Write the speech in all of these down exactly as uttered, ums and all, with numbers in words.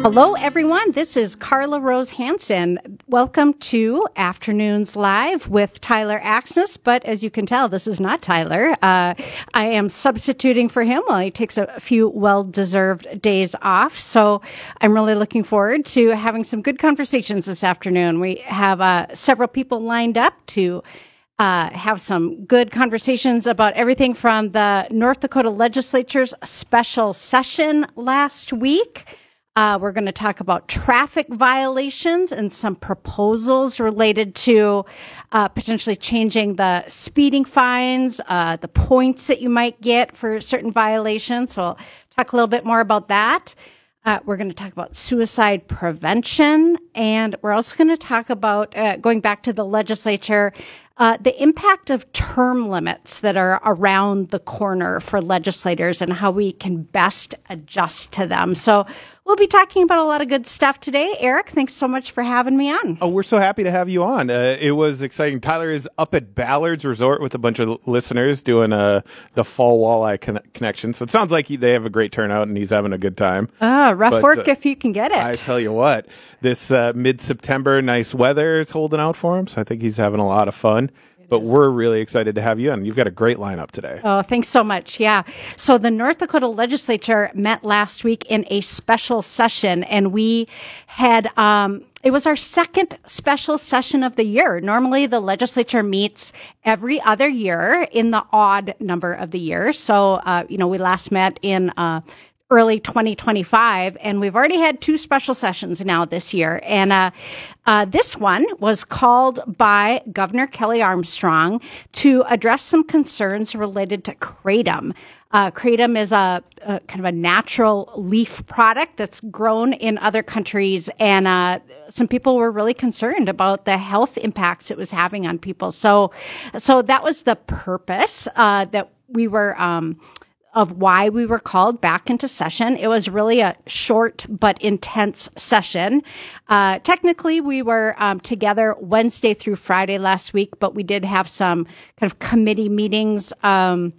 Hello, everyone. This is Carla Rose Hansen. Welcome to Afternoons Live with Tyler Axness. But as you can tell, this is not Tyler. Uh, I am substituting for him while he takes a few well-deserved days off. So I'm really looking forward to having some good conversations this afternoon. We have uh, several people lined up to Uh, have some good conversations about everything from the North Dakota Legislature's special session last week. Uh, we're going to talk about traffic violations and some proposals related to uh, potentially changing the speeding fines, uh, the points that you might get for certain violations. So we'll talk a little bit more about that. Uh, we're going to talk about suicide prevention, and we're also going to talk about, uh, going back to the legislature, Uh, the impact of term limits that are around the corner for legislators and how we can best adjust to them. So we'll be talking about a lot of good stuff today. Eric, thanks so much for having me on. Oh, we're so happy to have you on. Uh, it was exciting. Tyler is up at Ballard's Resort with a bunch of listeners doing uh, the fall walleye con- connection. So it sounds like he, they have a great turnout and he's having a good time. Ah, rough but, work uh, if you can get it. I tell you what, this uh, mid-September nice weather is holding out for him. So I think he's having a lot of fun. But we're really excited to have you on. You've got a great lineup today. Oh, thanks so much. Yeah. So the North Dakota Legislature met last week in a special session, and we had, um, it was our second special session of the year. Normally the legislature meets every other year in the odd number of the year. So, uh, you know, we last met in, uh, early twenty twenty-five, and we've already had two special sessions now this year. And uh, uh, this one was called by Governor Kelly Armstrong to address some concerns related to kratom. Uh, kratom is a, a kind of a natural leaf product that's grown in other countries, and uh, some people were really concerned about the health impacts it was having on people. So, so that was the purpose uh, that we were. Um, of why we were called back into session. It was really a short but intense session. Uh, technically, we were um, together Wednesday through Friday last week, but we did have some kind of committee meetings um,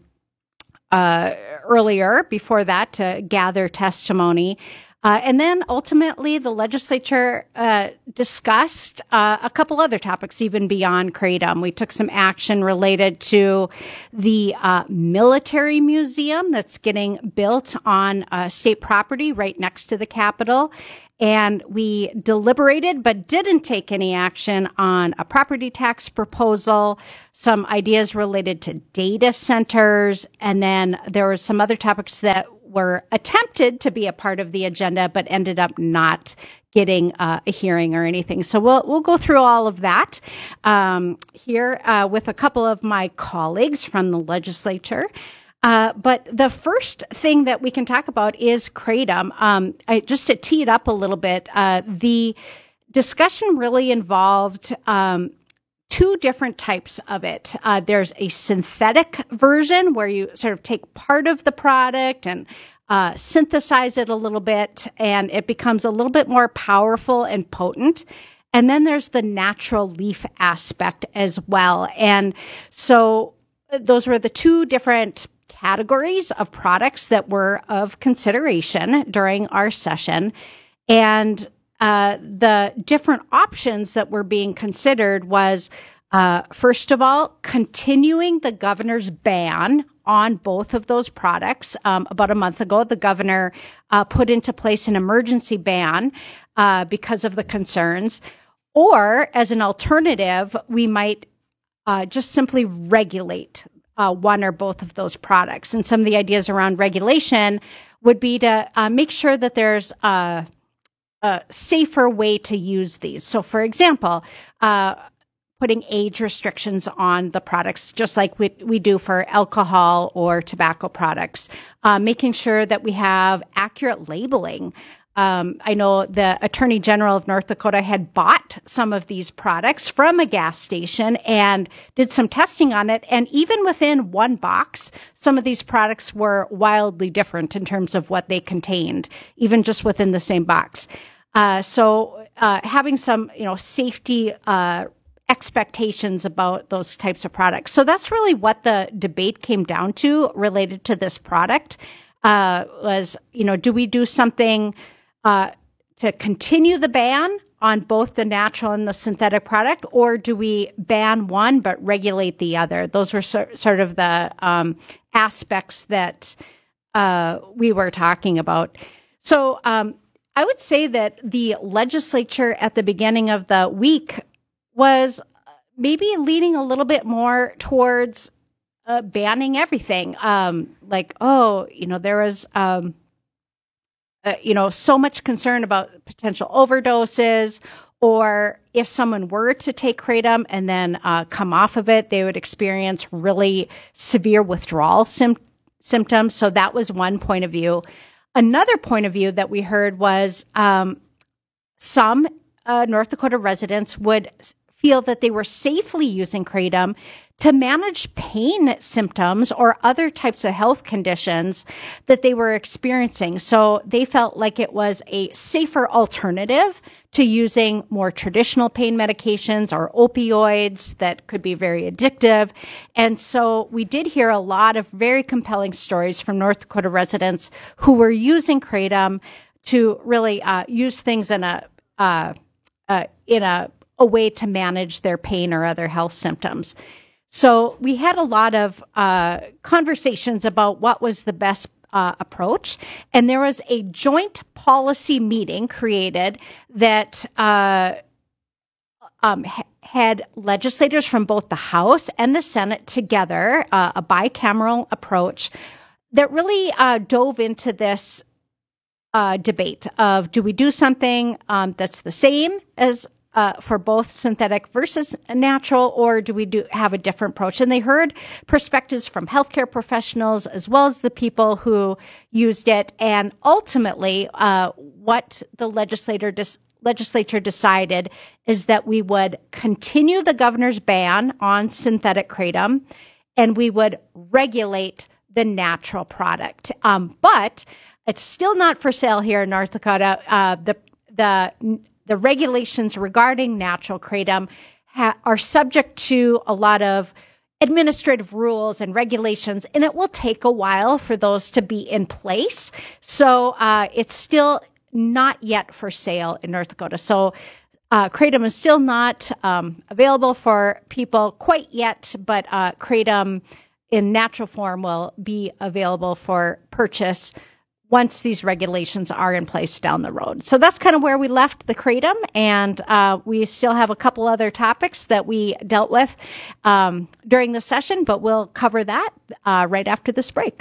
uh, earlier before that to gather testimony. Uh, and then ultimately, the legislature uh, discussed uh, a couple other topics even beyond kratom. We took some action related to the uh, military museum that's getting built on uh, state property right next to the Capitol. And we deliberated but didn't take any action on a property tax proposal, some ideas related to data centers, and then there were some other topics that were attempted to be a part of the agenda but ended up not getting uh, a hearing or anything. So we'll we'll go through all of that um, here uh, with a couple of my colleagues from the legislature. Uh, but the first thing that we can talk about is kratom. Um, I, just to tee it up a little bit, uh, the discussion really involved um, two different types of it. Uh, there's a synthetic version where you sort of take part of the product and uh, synthesize it a little bit, and it becomes a little bit more powerful and potent. And then there's the natural leaf aspect as well. And so those were the two different categories of products that were of consideration during our session. And uh, the different options that were being considered was, uh, first of all, continuing the governor's ban on both of those products. Um, about a month ago, the governor uh, put into place an emergency ban uh, because of the concerns. Or as an alternative, we might uh, just simply regulate Uh, one or both of those products. And some of the ideas around regulation would be to uh, make sure that there's a, a safer way to use these. So, for example, uh, putting age restrictions on the products, just like we, we do for alcohol or tobacco products, uh, making sure that we have accurate labeling. Um, I know the Attorney General of North Dakota had bought some of these products from a gas station and did some testing on it. And even within one box, some of these products were wildly different in terms of what they contained, even just within the same box. Uh, so uh, having some, you know, safety uh, expectations about those types of products. So that's really what the debate came down to related to this product uh, was, you know, do we do something uh, to continue the ban on both the natural and the synthetic product, or do we ban one but regulate the other? Those were so, sort of the um, aspects that uh, we were talking about. So um, I would say that the legislature at the beginning of the week was maybe leaning a little bit more towards uh, banning everything. Um, like, oh, you know, there was... Um, Uh, you know, so much concern about potential overdoses, or if someone were to take kratom and then uh, come off of it, they would experience really severe withdrawal sim- symptoms. So that was one point of view. Another point of view that we heard was um, some uh, North Dakota residents would feel that they were safely using kratom to manage pain symptoms or other types of health conditions that they were experiencing. So they felt like it was a safer alternative to using more traditional pain medications or opioids that could be very addictive. And so we did hear a lot of very compelling stories from North Dakota residents who were using kratom to really uh, use things in a uh, uh, in a, a way to manage their pain or other health symptoms. So we had a lot of uh, conversations about what was the best uh, approach, and there was a joint policy meeting created that uh, um, ha- had legislators from both the House and the Senate together, uh, a bicameral approach that really uh, dove into this uh, debate of, do we do something um, that's the same as Uh, for both synthetic versus natural, or do we do have a different approach? And they heard perspectives from healthcare professionals as well as the people who used it. And ultimately, uh, what the legislator dis- legislature decided is that we would continue the governor's ban on synthetic kratom, and we would regulate the natural product. Um, but it's still not for sale here in North Dakota. Uh, the the The regulations regarding natural kratom ha- are subject to a lot of administrative rules and regulations, and it will take a while for those to be in place. So uh, it's still not yet for sale in North Dakota. So uh, kratom is still not um, available for people quite yet, but uh, kratom in natural form will be available for purchase once these regulations are in place down the road. So that's kind of where we left the kratom, and uh, we still have a couple other topics that we dealt with um, during the session, but we'll cover that uh, right after this break.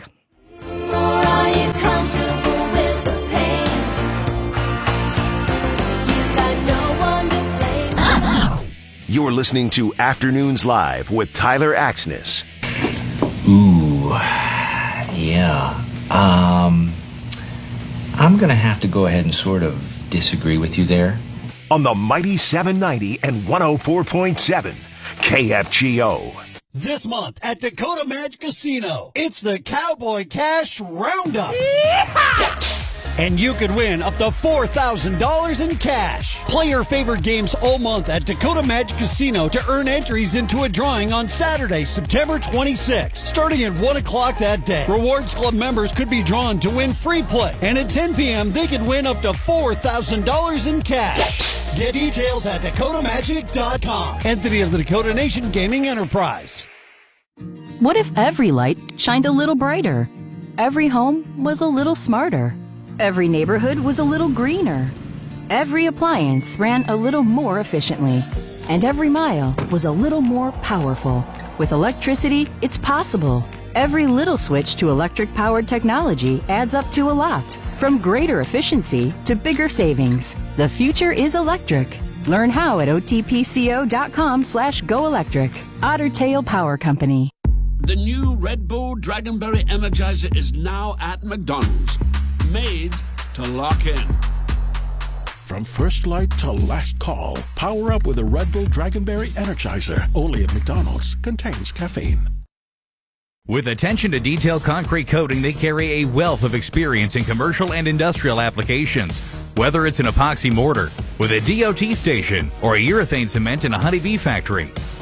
You're listening to Afternoons Live with Tyler Axness. Ooh, yeah. Um... I'm going to have to go ahead and sort of disagree with you there. On the Mighty seven ninety and one oh four point seven, K F G O. This month at Dakota Magic Casino, it's the Cowboy Cash Roundup. Yeehaw! And you could win up to four thousand dollars in cash. Play your favorite games all month at Dakota Magic Casino to earn entries into a drawing on Saturday, September twenty-sixth, starting at one o'clock that day. Rewards Club members could be drawn to win free play, and at ten p.m. they could win up to four thousand dollars in cash. Get details at dakota magic dot com. Entity of the Dakota Nation Gaming Enterprise. What if every light shined a little brighter? Every home was a little smarter. Every neighborhood was a little greener. Every appliance ran a little more efficiently. And every mile was a little more powerful. With electricity, it's possible. Every little switch to electric-powered technology adds up to a lot. From greater efficiency to bigger savings. The future is electric. Learn how at otpco.com slash go electric. Otter Tail Power Company. The new Red Bull Dragonberry Energizer is now at McDonald's. Made to lock in. From first light to last call, power up with a Red Bull Dragonberry Energizer. Only at McDonald's. Contains caffeine. With attention to detail concrete coating, they carry a wealth of experience in commercial and industrial applications. Whether it's an epoxy mortar with a D O T station or a urethane cement in a honeybee factory,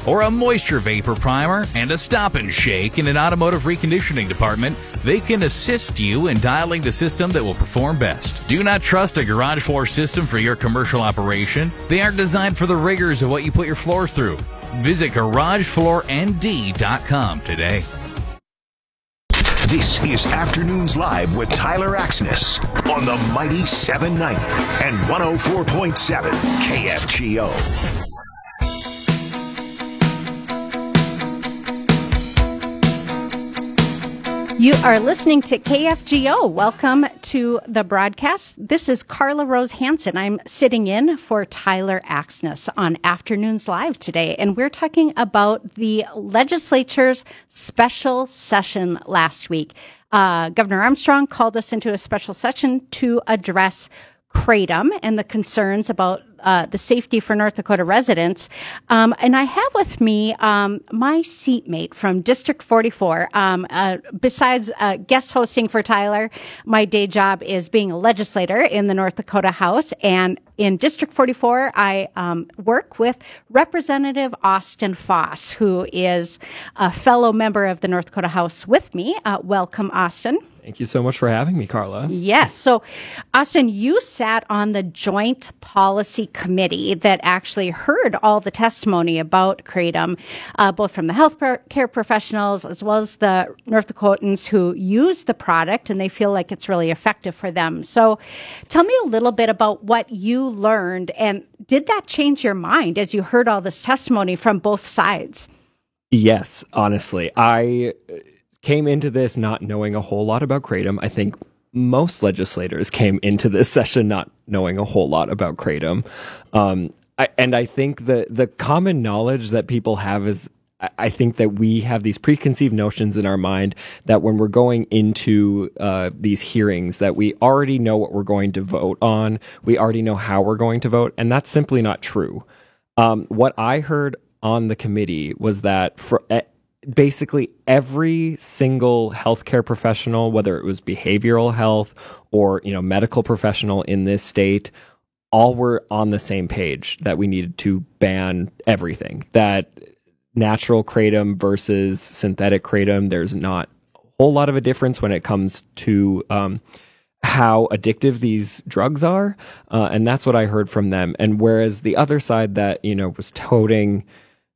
or a moisture vapor primer and a stop and shake in an automotive reconditioning department, they can assist you in dialing the system that will perform best. Do not trust a garage floor system for your commercial operation. They aren't designed for the rigors of what you put your floors through. Visit garage floor n d dot com today. This is Afternoons Live with Tyler Axness on the Mighty seven ninety and one oh four point seven K F G O. You are listening to K F G O. Welcome to the broadcast. This is Carla Rose Hansen. I'm sitting in for Tyler Axness on Afternoons Live today, and we're talking about the legislature's special session last week. Uh, Governor Armstrong called us into a special session to address Kratom and the concerns about uh, the safety for North Dakota residents. Um, and I have with me um, my seatmate from District forty-four. Um, uh, besides uh, guest hosting for Tyler, my day job is being a legislator in the North Dakota House. And in District forty-four, I um, work with Representative Austin Foss, who is a fellow member of the North Dakota House with me. Uh, welcome, Austin. Thank you so much for having me, Carla. Yes. So, Austin, you sat on the Joint Policy Committee that actually heard all the testimony about Kratom, uh, both from the health care professionals as well as the North Dakotans who use the product, and they feel like it's really effective for them. So tell me a little bit about what you learned, and did that change your mind as you heard all this testimony from both sides? Yes, honestly. I came into this not knowing a whole lot about Kratom. I think most legislators came into this session not knowing a whole lot about Kratom. Um, I, and I think the, the common knowledge that people have is, I think that we have these preconceived notions in our mind that when we're going into uh, these hearings that we already know what we're going to vote on. We already know how we're going to vote. And that's simply not true. Um, what I heard on the committee was that for uh, basically every single healthcare professional, whether it was behavioral health or, you know, medical professional in this state, all were on the same page that we needed to ban everything. That natural Kratom versus synthetic Kratom, there's not a whole lot of a difference when it comes to um, how addictive these drugs are. Uh, and that's what I heard from them. And whereas the other side that, you know, was toting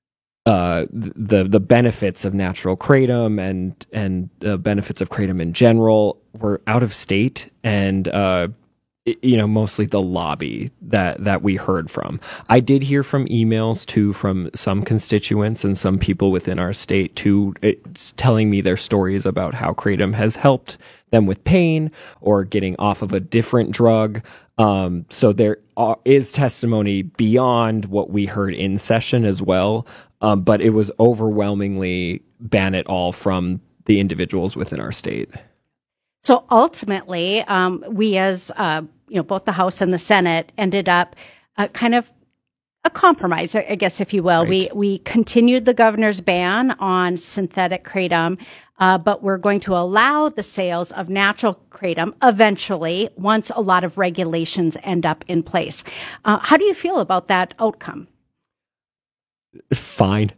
Uh, the the benefits of natural Kratom and and the benefits of Kratom in general were out of state and uh, it, you know mostly the lobby that that we heard from. I did hear from emails too from some constituents and some people within our state too, it's telling me their stories about how Kratom has helped them with pain or getting off of a different drug. Um, so there are, is testimony beyond what we heard in session as well. Um, but it was overwhelmingly ban it all from the individuals within our state. So ultimately, um, we as, uh, you know, both the House and the Senate ended up uh, kind of a compromise, I guess, if you will. Right. We we continued the governor's ban on synthetic Kratom, uh, but we're going to allow the sales of natural Kratom eventually once a lot of regulations end up in place. Uh, how do you feel about that outcome? Fine.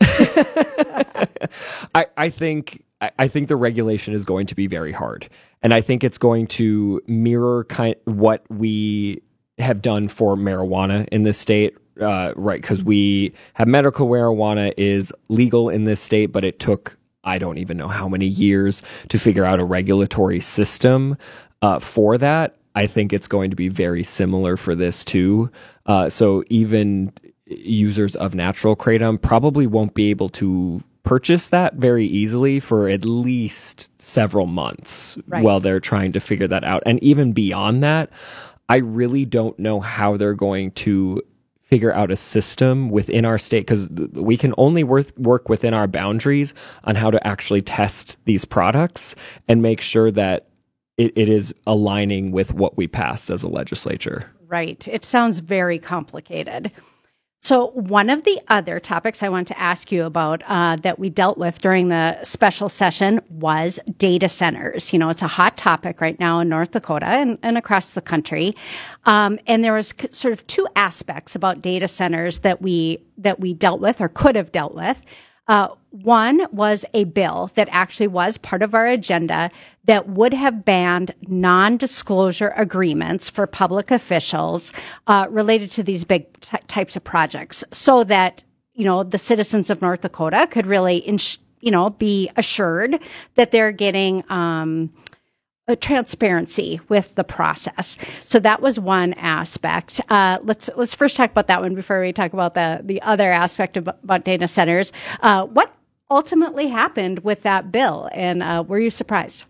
I, I think I, I think the regulation is going to be very hard, and I think it's going to mirror kind what we have done for marijuana in this state, uh, right? Because we have medical marijuana is legal in this state, but it took I don't even know how many years to figure out a regulatory system uh, for that. I think it's going to be very similar for this too. Uh, so even users of natural Kratom probably won't be able to purchase that very easily for at least several months right. while they're trying to figure that out. And even beyond that, I really don't know how they're going to figure out a system within our state, because we can only work, work within our boundaries on how to actually test these products and make sure that it, it is aligning with what we passed as a legislature. Right. It sounds very complicated. So one of the other topics I want to ask you about uh, that we dealt with during the special session was data centers. You know, it's a hot topic right now in North Dakota and, and across the country. Um, and there was sort of two aspects about data centers that we that we dealt with or could have dealt with. Uh, one was a bill that actually was part of our agenda that would have banned non-disclosure agreements for public officials uh, related to these big t- types of projects, so that, you know, the citizens of North Dakota could really, ins- you know, be assured that they're getting um, a transparency with the process. So that was one aspect. Uh, let's let's first talk about that one before we talk about the the other aspect of, about data centers. Uh, what ultimately happened with that bill, and uh, were you surprised?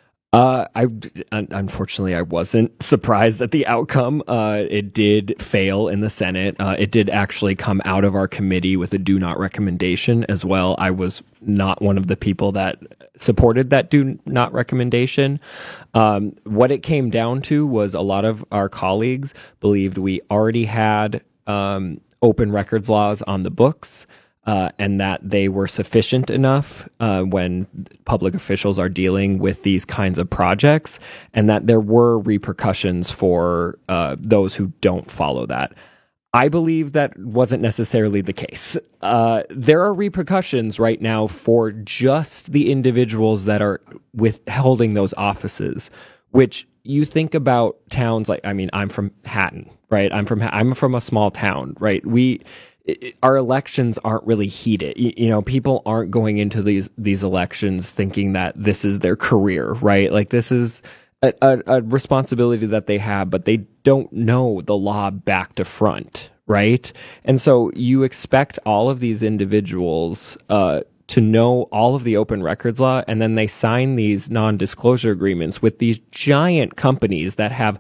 Uh, I unfortunately I wasn't surprised at the outcome. Uh, it did fail in the Senate. Uh, it did actually come out of our committee with a do not recommendation as well. I was not one of the people that supported that do not recommendation. Um, what it came down to was a lot of our colleagues believed we already had um, open records laws on the books. Uh, and that they were sufficient enough uh, when public officials are dealing with these kinds of projects, and that there were repercussions for uh, those who don't follow that. I believe that wasn't necessarily the case. Uh, there are repercussions right now for just the individuals that are withholding those offices, which you think about towns like, I mean, I'm from Hatton, right? I'm from I'm from a small town, right? We It, our elections aren't really heated. You, you know, people aren't going into these these elections thinking that this is their career, right? Like this is a, a, a responsibility that they have, but they don't know the law back to front, right? And so you expect all of these individuals uh, to know all of the open records law, and then they sign these non-disclosure agreements with these giant companies that have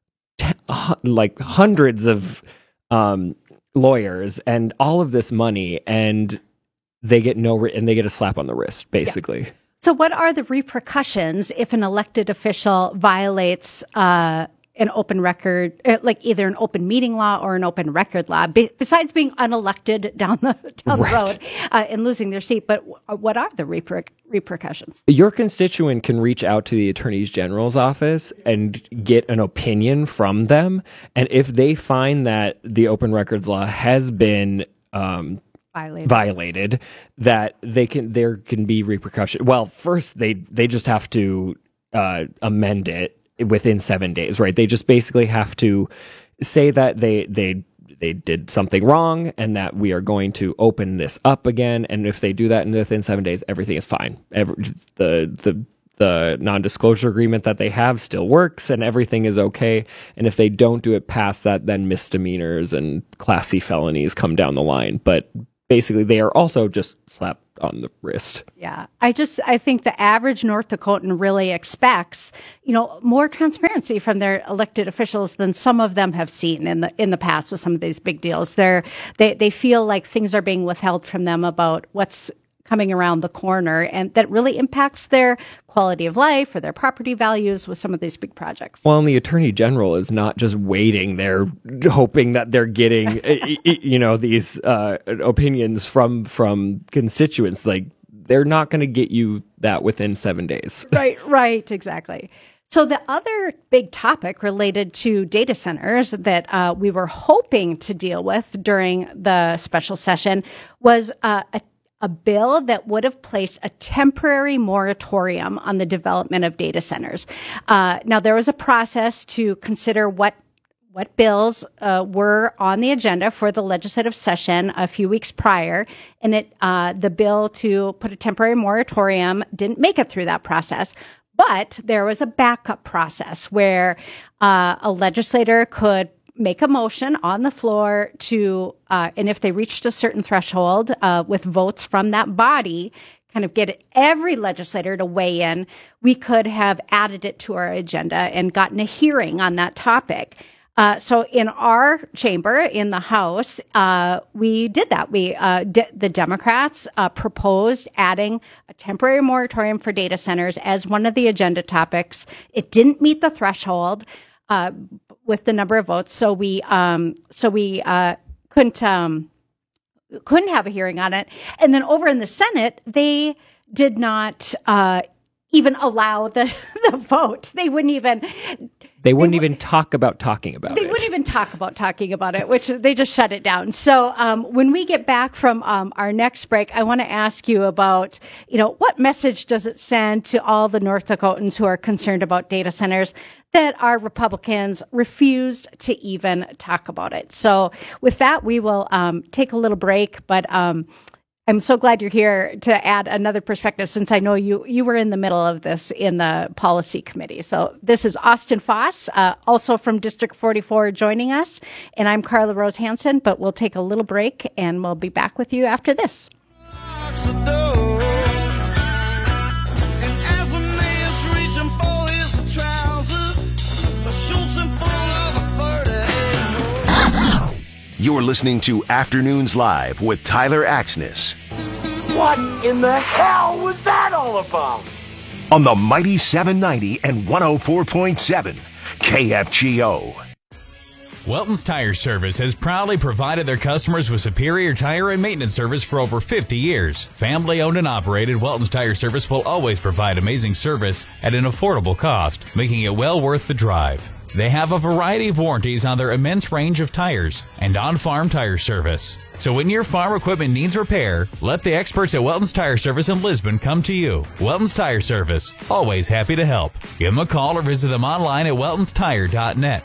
t- like hundreds of um, lawyers and all of this money, and they get no re- and they get a slap on the wrist, basically. Yeah. So what are the repercussions if an elected official violates uh, an open record, uh, like either an open meeting law or an open record law, be- besides being unelected down the down Right. the road uh, and losing their seat? But w- what are the reper- repercussions? Your constituent can reach out to the Attorney General's office and get an opinion from them. And if they find that the open records law has been um, Violated. violated, that they can there can be repercussions. Well, first they they just have to uh, amend it within seven days, right? They just basically have to say that they they they did something wrong and that we are going to open this up again. And if they do that within seven days, everything is fine. Every, the the the non-disclosure agreement that they have still works and everything is okay. And if they don't do it past that, then misdemeanors and Class C felonies come down the line. But basically, they are also just slapped on the wrist. Yeah, I just I think the average North Dakotan really expects, you know, more transparency from their elected officials than some of them have seen in the in the past with some of these big deals. They're they they feel like things are being withheld from them about what's coming around the corner, and that really impacts their quality of life or their property values with some of these big projects. Well, and the Attorney General is not just waiting there, hoping that they're getting, you know, these uh, opinions from from constituents. Like, they're not going to get you that within seven days. Right, right, exactly. So the other big topic related to data centers that uh, we were hoping to deal with during the special session was uh, a a bill that would have placed a temporary moratorium on the development of data centers. Uh, now, there was a process to consider what what bills uh, were on the agenda for the legislative session a few weeks prior, and it uh, the bill to put a temporary moratorium didn't make it through that process. But there was a backup process where uh, a legislator could make a motion on the floor to, uh, and if they reached a certain threshold uh, with votes from that body, kind of get every legislator to weigh in, we could have added it to our agenda and gotten a hearing on that topic. Uh, so in our chamber, in the House, uh, we did that. We, uh, de- the Democrats uh, proposed adding a temporary moratorium for data centers as one of the agenda topics. It didn't meet the threshold Uh, with the number of votes. So we um, so we uh, couldn't um, couldn't have a hearing on it. And then over in the Senate, they did not uh, even allow the the vote. They wouldn't even. They wouldn't they, even talk about talking about they it. They wouldn't even talk about talking about it, which they just shut it down. So um, when we get back from um, our next break, I want to ask you about, you know, what message does it send to all the North Dakotans who are concerned about data centers that our Republicans refused to even talk about it. So with that, we will um, take a little break, but um, I'm so glad you're here to add another perspective, since I know you you were in the middle of this in the policy committee. So this is Austin Foss, uh, also from District forty-four, joining us, and I'm Carla Rose Hansen, but we'll take a little break, and we'll be back with you after this. You're listening to Afternoons Live with Tyler Axness. What in the hell was that all about? On the Mighty seven ninety and one oh four point seven K F G O. Welton's Tire Service has proudly provided their customers with superior tire and maintenance service for over fifty years. Family owned and operated, Welton's Tire Service will always provide amazing service at an affordable cost, making it well worth the drive. They have a variety of warranties on their immense range of tires and on-farm tire service. So when your farm equipment needs repair, let the experts at Welton's Tire Service in Lisbon come to you. Welton's Tire Service, always happy to help. Give them a call or visit them online at weltons tire dot net.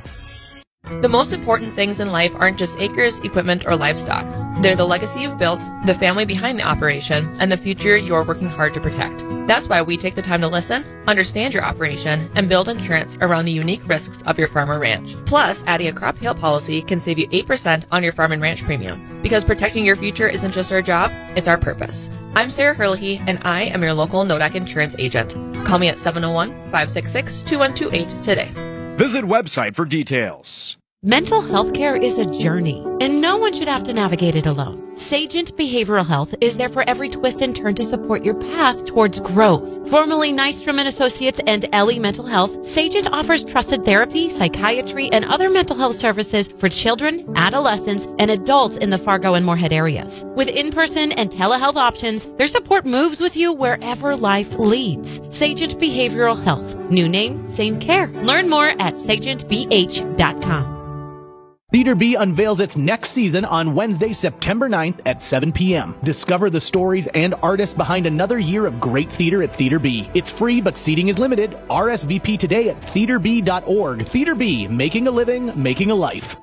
The most important things in life aren't just acres, equipment, or livestock. They're the legacy you've built, the family behind the operation, and the future you're working hard to protect. That's why we take the time to listen, understand your operation, and build insurance around the unique risks of your farm or ranch. Plus, adding a crop hail policy can save you eight percent on your farm and ranch premium. Because protecting your future isn't just our job, it's our purpose. I'm Sarah Herlihy, and I am your local Nodak insurance agent. Call me at seven oh one, five six six, two one two eight today. Visit website for details. Mental health care is a journey, and no one should have to navigate it alone. Sagent Behavioral Health is there for every twist and turn to support your path towards growth. Formerly Nystrom and Associates and Ellie Mental Health, Sagent offers trusted therapy, psychiatry, and other mental health services for children, adolescents, and adults in the Fargo and Moorhead areas. With in-person and telehealth options, their support moves with you wherever life leads. Sagent Behavioral Health. New name, same care. Learn more at sagent b h dot com. Theater B unveils its next season on Wednesday, September ninth at seven p.m. Discover the stories and artists behind another year of great theater at Theater B. It's free, but seating is limited. R S V P today at theater b dot org. Theater B, making a living, making a life.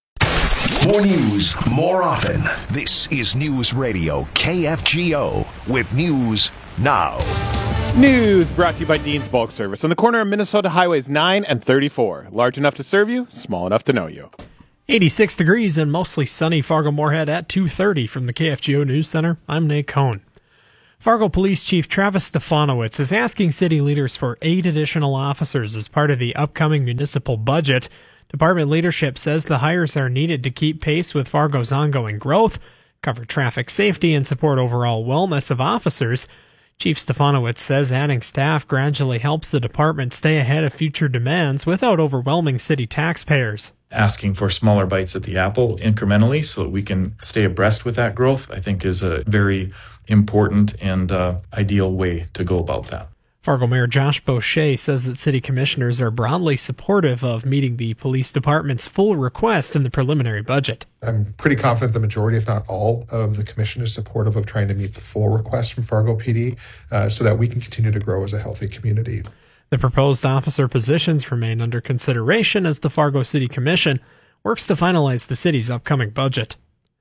More news, more often. This is News Radio K F G O with News Now. News brought to you by Dean's Bulk Service on the corner of Minnesota Highways nine and thirty-four. Large enough to serve you, small enough to know you. eighty-six degrees and mostly sunny Fargo-Moorhead at two thirty from the K F G O News Center. I'm Nate Cohn. Fargo Police Chief Travis Stefanowicz is asking city leaders for eight additional officers as part of the upcoming municipal budget. Department leadership says the hires are needed to keep pace with Fargo's ongoing growth, cover traffic safety, and support overall wellness of officers. Chief Stefanowicz says adding staff gradually helps the department stay ahead of future demands without overwhelming city taxpayers. Asking for smaller bites at the apple incrementally so that we can stay abreast with that growth, I think is a very important and uh, ideal way to go about that. Fargo Mayor Josh Boucher says that city commissioners are broadly supportive of meeting the police department's full request in the preliminary budget. I'm pretty confident the majority, if not all, of the commission is supportive of trying to meet the full request from Fargo P D uh, so that we can continue to grow as a healthy community. The proposed officer positions remain under consideration as the Fargo City Commission works to finalize the city's upcoming budget.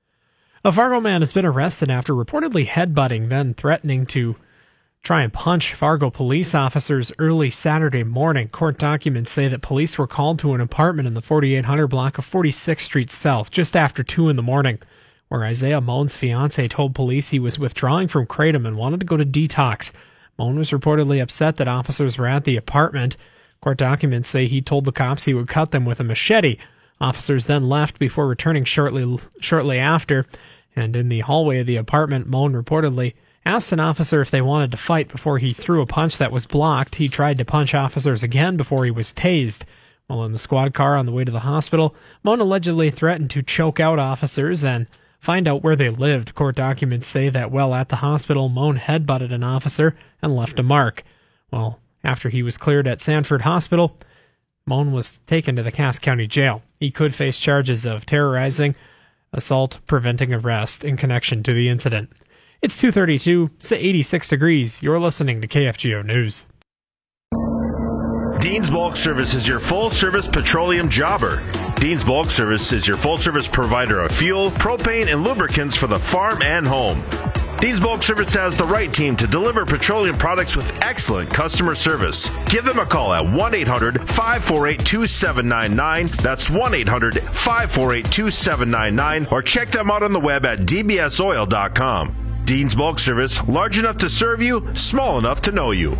A Fargo man has been arrested after reportedly headbutting, then threatening to try and punch Fargo police officers early Saturday morning. Court documents say that police were called to an apartment in the forty-eight hundred block of forty-sixth Street South just after two in the morning, where Isaiah Moan's fiance told police he was withdrawing from Kratom and wanted to go to detox. Moan was reportedly upset that officers were at the apartment. Court documents say he told the cops he would cut them with a machete. Officers then left before returning shortly shortly after, and in the hallway of the apartment, Moan reportedly asked an officer if they wanted to fight before he threw a punch that was blocked. He tried to punch officers again before he was tased. While in the squad car on the way to the hospital, Mohn allegedly threatened to choke out officers and find out where they lived. Court documents say that while at the hospital, Mohn headbutted an officer and left a mark. Well, after he was cleared at Sanford Hospital, Mohn was taken to the Cass County Jail. He could face charges of terrorizing, assault, preventing arrest in connection to the incident. It's two thirty-two, eighty-six degrees. You're listening to K F G O News. Dean's Bulk Service is your full-service petroleum jobber. Dean's Bulk Service is your full-service provider of fuel, propane, and lubricants for the farm and home. Dean's Bulk Service has the right team to deliver petroleum products with excellent customer service. Give them a call at one eight hundred, five four eight, two seven nine nine. That's one eight hundred, five four eight, two seven nine nine. Or check them out on the web at d b s oil dot com. Dean's Bulk Service, large enough to serve you, small enough to know you.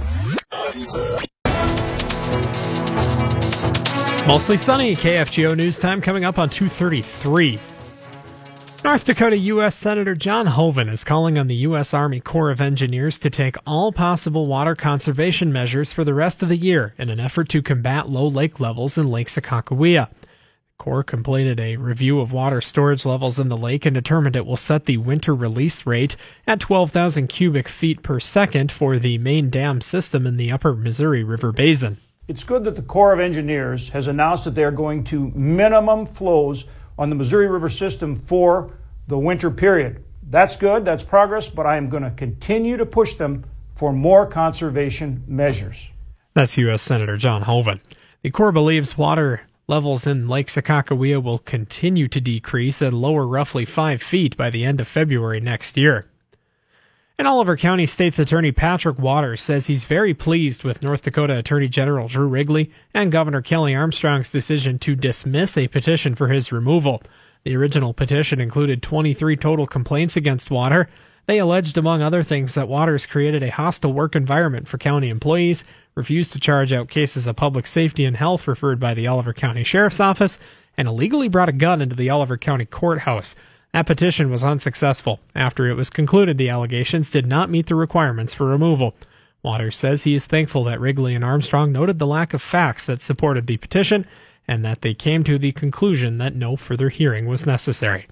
Mostly sunny. K F G O News Time coming up on two thirty-three. North Dakota U S Senator John Hoeven is calling on the U S Army Corps of Engineers to take all possible water conservation measures for the rest of the year in an effort to combat low lake levels in Lake Sakakawea. The Corps completed a review of water storage levels in the lake and determined it will set the winter release rate at twelve thousand cubic feet per second for the main dam system in the upper Missouri River Basin. It's good that the Corps of Engineers has announced that they're going to minimum flows on the Missouri River system for the winter period. That's good, that's progress, but I am going to continue to push them for more conservation measures. That's U S Senator John Hoeven. The Corps believes water levels in Lake Sakakawea will continue to decrease and lower roughly five feet by the end of February next year. And Oliver County State's Attorney Patrick Waters says he's very pleased with North Dakota Attorney General Drew Wrigley and Governor Kelly Armstrong's decision to dismiss a petition for his removal. The original petition included twenty-three total complaints against Water. They alleged, among other things, that Waters created a hostile work environment for county employees, refused to charge out cases of public safety and health referred by the Oliver County Sheriff's Office, and illegally brought a gun into the Oliver County Courthouse. That petition was unsuccessful after it was concluded the allegations did not meet the requirements for removal. Waters says he is thankful that Wrigley and Armstrong noted the lack of facts that supported the petition and that they came to the conclusion that no further hearing was necessary.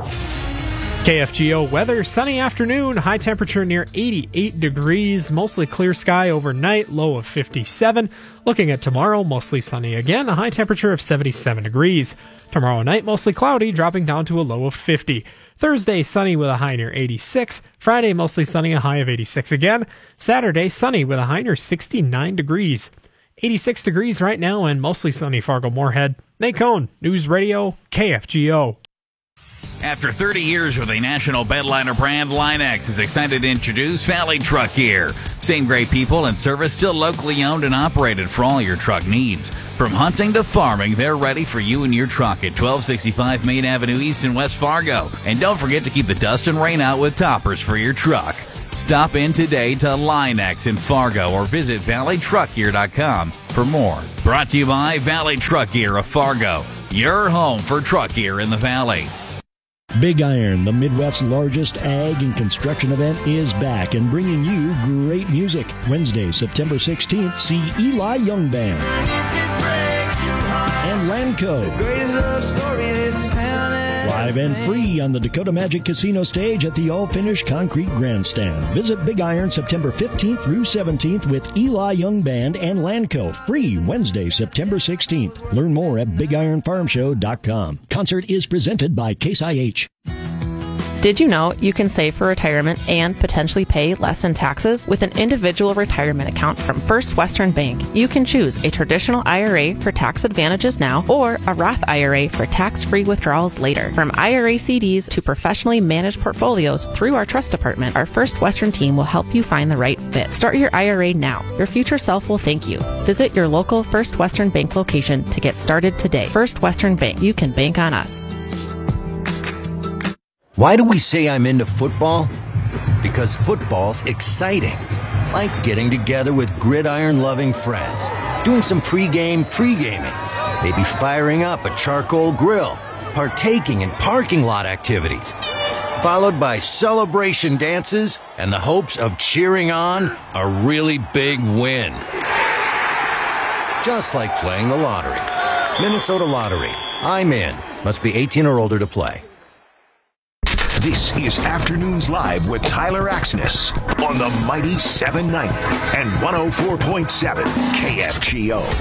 K F G O weather, sunny afternoon, high temperature near eighty-eight degrees, mostly clear sky overnight, low of fifty-seven. Looking at tomorrow, mostly sunny again, a high temperature of seventy-seven degrees. Tomorrow night, mostly cloudy, dropping down to a low of fifty. Thursday, sunny with a high near eighty-six. Friday, mostly sunny, a high of eighty-six again. Saturday, sunny with a high near sixty-nine degrees. eighty-six degrees right now and mostly sunny Fargo-Moorhead. Nate Cohn, News Radio, K F G O. After thirty years with a national bedliner brand, Line-X is excited to introduce Valley Truck Gear. Same great people and service, still locally owned and operated for all your truck needs. From hunting to farming, they're ready for you and your truck at twelve sixty-five Main Avenue East in West Fargo. And don't forget to keep the dust and rain out with toppers for your truck. Stop in today to Line-X in Fargo or visit valley truck gear dot com for more. Brought to you by Valley Truck Gear of Fargo, your home for truck gear in the Valley. Big Iron, the Midwest's largest ag and construction event, is back and bringing you great music. Wednesday, September sixteenth, see Eli Young Band and Lanco. Live and free on the Dakota Magic Casino stage at the all-finished concrete grandstand. Visit Big Iron September fifteenth through seventeenth with Eli Young Band and Lanco. Free Wednesday, September sixteenth. Learn more at big iron farm show dot com. Concert is presented by Case I H. Did you know you can save for retirement and potentially pay less in taxes with an individual retirement account from First Western Bank? You can choose a traditional I R A for tax advantages now or a Roth I R A for tax-free withdrawals later. From I R A C Ds to professionally managed portfolios through our trust department, our First Western team will help you find the right fit. Start your I R A now. Your future self will thank you. Visit your local First Western Bank location to get started today. First Western Bank. You can bank on us. Why do we say I'm into football? Because football's exciting. Like getting together with gridiron-loving friends, doing some pre-game pre-gaming, maybe firing up a charcoal grill, partaking in parking lot activities, followed by celebration dances and the hopes of cheering on a really big win. Just like playing the lottery. Minnesota Lottery. I'm in. Must be eighteen or older to play. This is Afternoons Live with Tyler Axness on the Mighty seven ninety and one oh four point seven K F G O.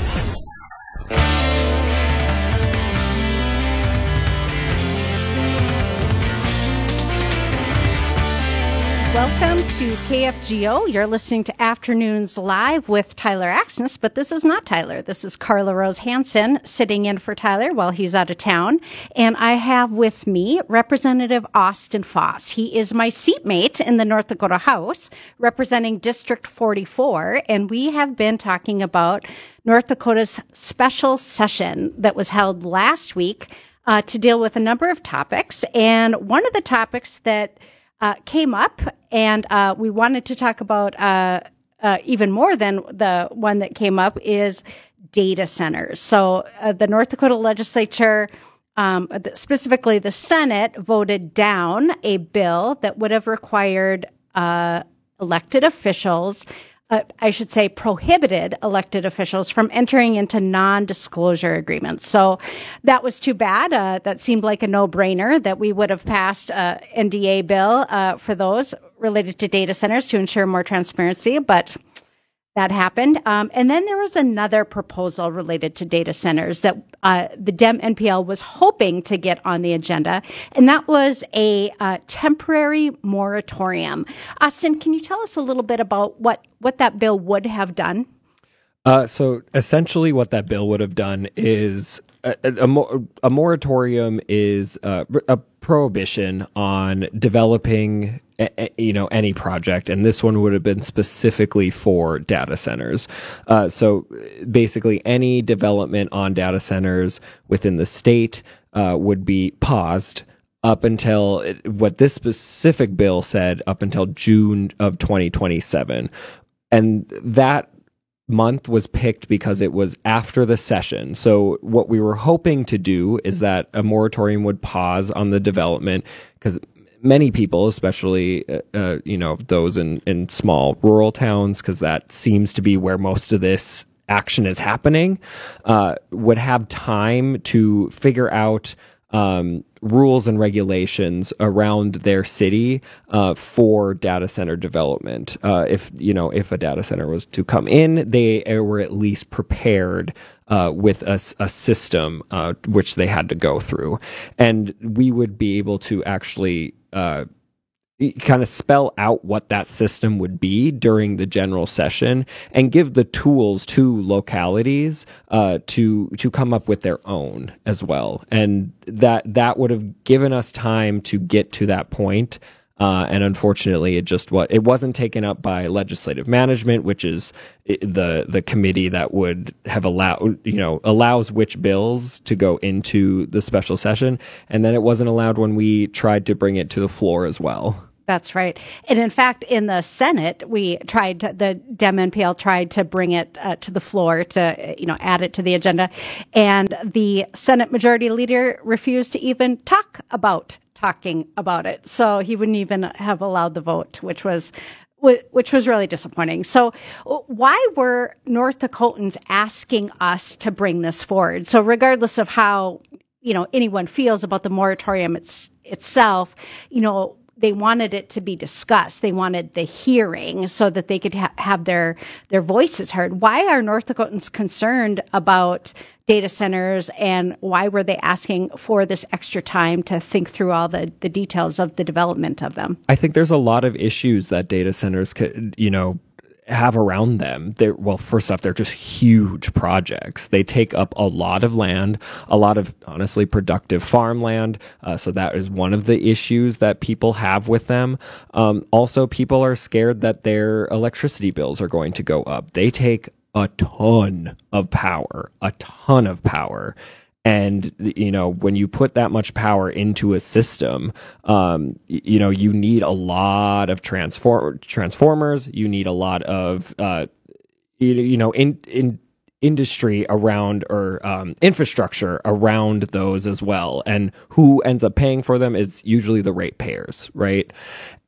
Welcome to K F G O. You're listening to Afternoons Live with Tyler Axness, but this is not Tyler. This is Carla Rose Hansen sitting in for Tyler while he's out of town. And I have with me Representative Austin Foss. He is my seatmate in the North Dakota House, representing District forty-four. And we have been talking about North Dakota's special session that was held last week uh, to deal with a number of topics. And one of the topics that Uh, came up, and uh, we wanted to talk about uh, uh, even more than the one that came up is data centers. So uh, the North Dakota legislature, um, specifically the Senate, voted down a bill that would have required uh, elected officials, uh, I should say prohibited elected officials from entering into non-disclosure agreements. So that was too bad. Uh, that seemed like a no-brainer that we would have passed an N D A bill uh, for those related to data centers to ensure more transparency, but that happened. Um, and then there was another proposal related to data centers that uh, the Dem N P L was hoping to get on the agenda, and that was a uh, temporary moratorium. Austin, can you tell us a little bit about what, what that bill would have done? Uh, so essentially what that bill would have done is a, a, a moratorium is uh, a prohibition on developing a, a, you know, any project, and this one would have been specifically for data centers. Uh, so basically any development on data centers within the state uh, would be paused up until it, what this specific bill said, up until June of twenty twenty-seven. And that month was picked because it was after the session. So what we were hoping to do is that a moratorium would pause on the development, because many people, especially uh, uh, you know those in, in small rural towns, because that seems to be where most of this action is happening, uh, would have time to figure out Um, rules and regulations around their city uh, for data center development. Uh, if you know, if a data center was to come in, they were at least prepared uh, with a, a system uh, which they had to go through, and we would be able to actually uh, kind of spell out what that system would be during the general session and give the tools to localities uh, to to come up with their own as well. And that that would have given us time to get to that point. Uh, and unfortunately, it just what it wasn't taken up by legislative management, which is the the committee that would have allowed, you know, allows which bills to go into the special session. And then it wasn't allowed when we tried to bring it to the floor as well. That's right. And in fact, in the Senate, we tried to, the Dem N P L tried to bring it uh, to the floor to, you know, add it to the agenda. And the Senate Majority Leader refused to even talk about talking about it. So he wouldn't even have allowed the vote, which was which was really disappointing. So why were North Dakotans asking us to bring this forward? So regardless of how, you know, anyone feels about the moratorium it's, itself, you know, they wanted it to be discussed. They wanted the hearing so that they could ha- have their their voices heard. Why are North Dakotans concerned about data centers, and why were they asking for this extra time to think through all the, the details of the development of them? I think there's a lot of issues that data centers could, you know, have around them. They're, well, first off, they're just huge projects. They take up a lot of land, a lot of, honestly, productive farmland. Uh, so that is one of the issues that people have with them. Um, also, people are scared that their electricity bills are going to go up. They take a ton of power, a ton of power. And, you know, when you put that much power into a system, um, you know, you need a lot of transform transformers. You need a lot of, uh, you, you know, in, in industry around or um, infrastructure around those as well. And who ends up paying for them is usually the ratepayers, right?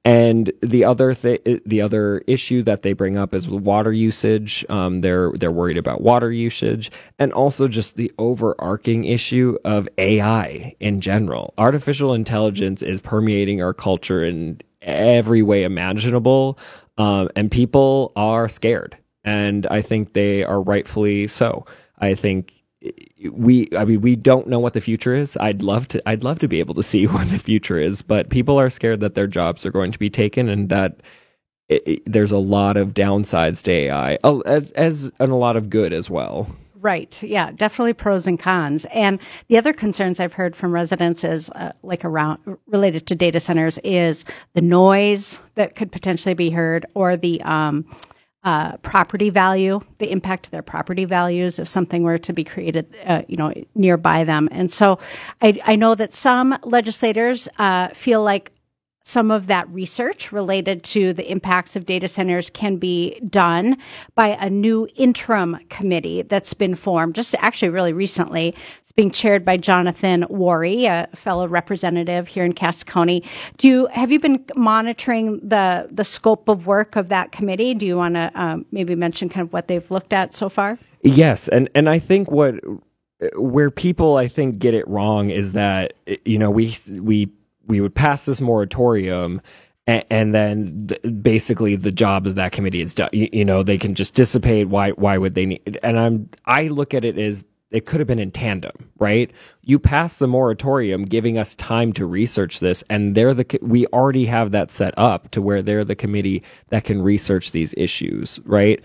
And the other th- the other issue that they bring up is water usage. Um, they're they're worried about water usage, and also just the overarching issue of A I in general. Artificial intelligence is permeating our culture in every way imaginable, um, and people are scared, and I think they are rightfully so. I think. We, I mean, we don't know what the future is. I'd love to, I'd love to be able to see what the future is, but people are scared that their jobs are going to be taken, and that it, it, there's a lot of downsides to A I, as as and a lot of good as well. Right. Yeah, definitely pros and cons. And the other concerns I've heard from residents is uh, like around related to data centers is the noise that could potentially be heard, or the um, Uh, property value, the impact to their property values if something were to be created, uh, you know, nearby them. And so I, I know that some legislators uh, feel like some of that research related to the impacts of data centers can be done by a new interim committee that's been formed just actually really recently. It's being chaired by Jonathan Worry, a fellow representative here in Cass County. Do you, have you been monitoring the the scope of work of that committee? Do you want to um, maybe mention kind of what they've looked at so far? Yes, and and I think what where people I think get it wrong is that, you know, we we we would pass this moratorium, and, and then th- basically the job of that committee is done. You, you know, they can just dissipate. Why why would they need? And I'm I look at it as it could have been in tandem, right? You pass the moratorium, giving us time to research this, and they're the we already have that set up to where they're the committee that can research these issues, right?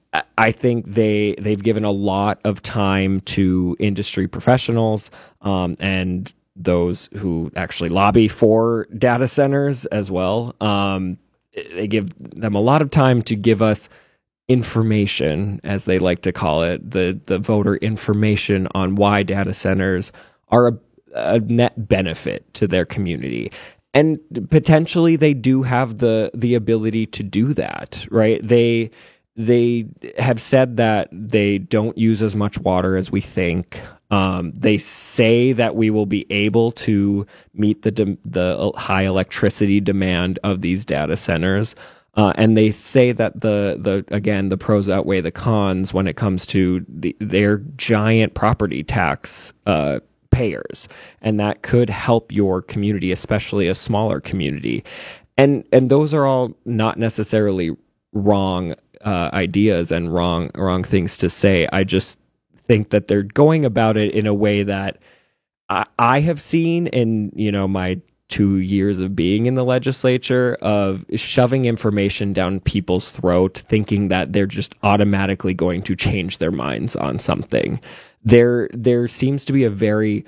I think they they've given a lot of time to industry professionals um, and those who actually lobby for data centers as well. Um, they give them a lot of time to give us information, as they like to call it, the, the voter information on why data centers are a, a net benefit to their community. And potentially they do have the, the ability to do that, right? They they have said that they don't use as much water as we think. Um, they say that we will be able to meet the de- the high electricity demand of these data centers. Uh, and they say that the, the again, the pros outweigh the cons when it comes to the, their giant property tax uh, payers. And that could help your community, especially a smaller community. And and those are all not necessarily wrong uh, ideas and wrong wrong things to say. I just think that they're going about it in a way that I, I have seen in, you know, my two years of being in the legislature, of shoving information down people's throat, thinking that they're just automatically going to change their minds on something. There, there seems to be a very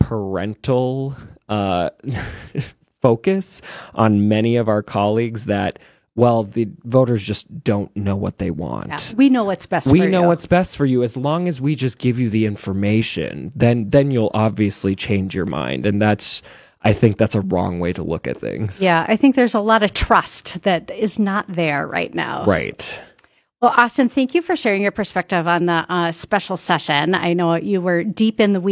parental uh, focus on many of our colleagues that, well, the voters just don't know what they want. Yeah, we know what's best we for you. We know what's best for you. As long as we just give you the information, then then you'll obviously change your mind. And that's, I think that's a wrong way to look at things. Yeah, I think there's a lot of trust that is not there right now. Right. Well, Austin, thank you for sharing your perspective on the uh, special session. I know you were deep in the weeds